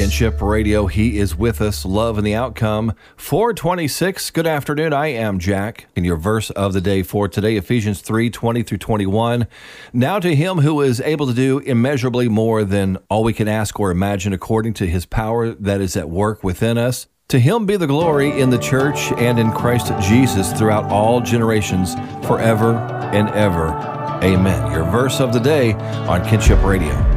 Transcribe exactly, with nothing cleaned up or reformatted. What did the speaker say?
Kinship Radio, He is with us, love and the outcome. four twenty-six, good afternoon, I am Jack, and your verse of the day for today, Ephesians three, twenty through twenty-one. Now to Him who is able to do immeasurably more than all we can ask or imagine according to His power that is at work within us. To Him be the glory in the church and in Christ Jesus throughout all generations, forever and ever. Amen. Your verse of the day on Kinship Radio.